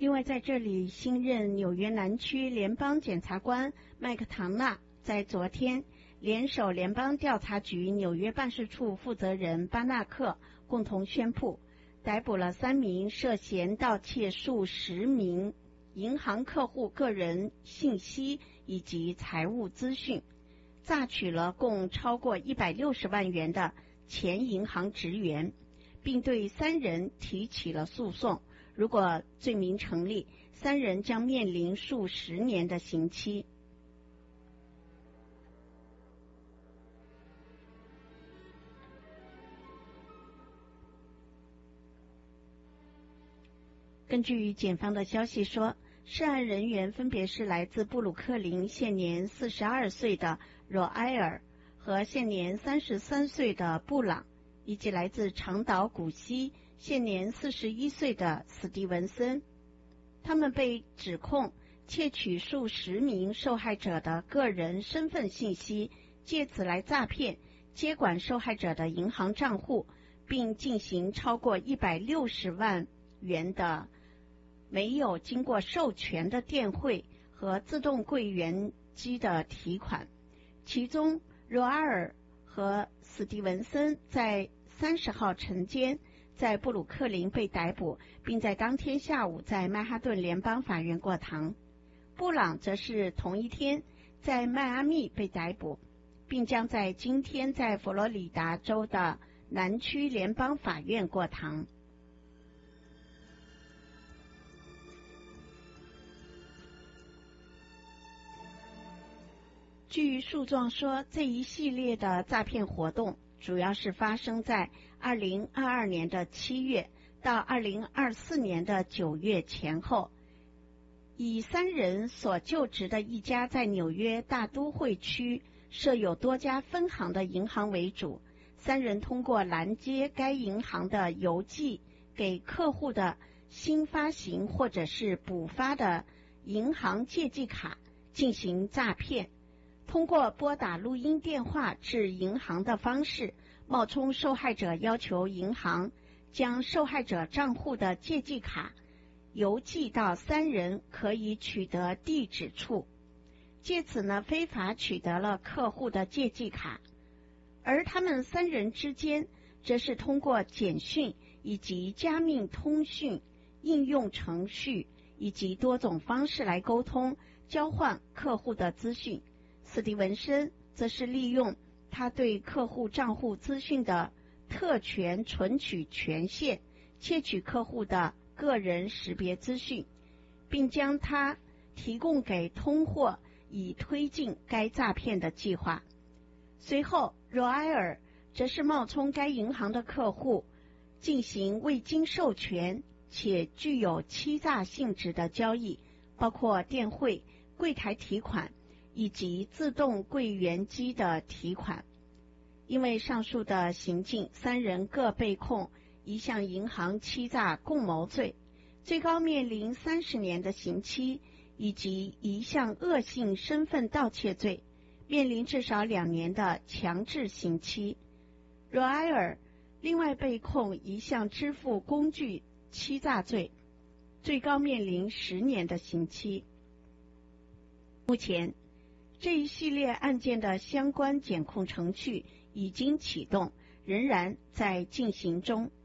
另外，在这里新任纽约南区联邦检察官麦克唐纳在昨天联手联邦调查局纽约办事处负责人巴纳克共同宣布，逮捕了3名涉嫌盗窃数十名银行客户个人信息以及财务资讯，榨取了共超过160万元的前银行职员，并对3人提起了诉讼。如果罪名成立，3人将面临数十年的刑期。根据检方的消息说，涉案人员分别是来自布鲁克林现年42岁的罗埃尔和现年33岁的布朗，以及来自长岛古西现年41岁的史蒂文森。他们被指控窃取数十名受害者的个人身份信息，借此来诈骗接管受害者的银行账户，并进行超过160万元的没有经过授权的电汇和自动柜员机的提款。其中罗埃尔和史蒂文森在30号晨间在布鲁克林被逮捕，并在当天下午在曼哈顿联邦法院过堂。布朗则是同一天在迈阿密被逮捕，并将在今天在佛罗里达州的南区联邦法院过堂。据诉状说，这一系列的诈骗活动主要是发生在2022年的7月到2024年的9月前后，以3人所就职的一家在纽约大都会区设有多家分行的银行为主。3人通过拦截该银行的邮寄给客户的新发行或者是补发的银行借记卡进行诈骗，通过拨打录音电话至银行的方式，冒充受害者要求银行将受害者账户的借记卡邮寄到3人可以取得地址处，借此呢非法取得了客户的借记卡。而他们3人之间则是通过简讯以及加密通讯应用程序以及多种方式来沟通交换客户的资讯。史蒂文森则是利用他对客户账户资讯的特权存取权限，窃取客户的个人识别资讯，并将它提供给通货，以推进该诈骗的计划。随后罗埃尔则是冒充该银行的客户，进行未经授权且具有欺诈性质的交易，包括电汇、柜台提款以及自动柜员机的提款。因为上述的行径，3人各被控一项银行欺诈共谋罪，最高面临30年的刑期，以及一项恶性身份盗窃罪，面临至少2年的强制刑期。罗埃尔另外被控一项支付工具欺诈罪，最高面临10年的刑期。目前这一系列案件的相关检控程序已经启动，仍然在进行中。